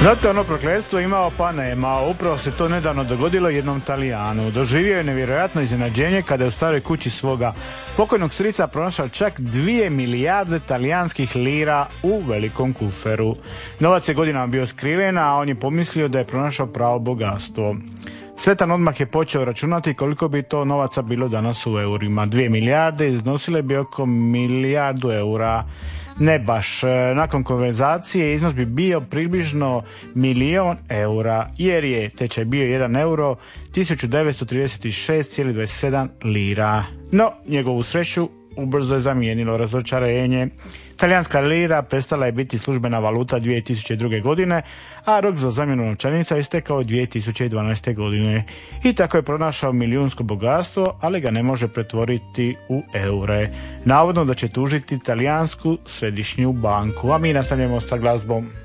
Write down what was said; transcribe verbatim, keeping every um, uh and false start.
Zato je ono prokletstvo imao pa nemao. Upravo se to nedavno dogodilo jednom Talijanu. Doživio je nevjerojatno iznenađenje kada je u staroj kući svoga pokojnog strica pronašao čak dvije milijarde talijanskih lira u velikom kuferu. Novac je godinama bio skriven, a on je pomislio da je pronašao pravo bogatstvo. Sretan odmah je počeo računati koliko bi to novaca bilo danas u eurima. Dvije milijarde iznosile bi oko milijardu eura. Ne baš. Nakon konverzacije iznos bi bio približno milijon eura, jer je tečaj bio jedan euro tisuću devetsto trideset šest zarez dvadeset sedam lira. No, njegovu sreću ubrzo je zamijenilo razočarenje. Talijanska lira prestala je biti službena valuta dvije tisuće druge. godine, a rok za zamjenu novčanica istekao je dvije tisuće dvanaeste. godine. I tako je pronašao milijunsko bogatstvo, ali ga ne može pretvoriti u eure. Navodno da će tužiti talijansku središnju banku. A mi nastavljamo sa glazbom.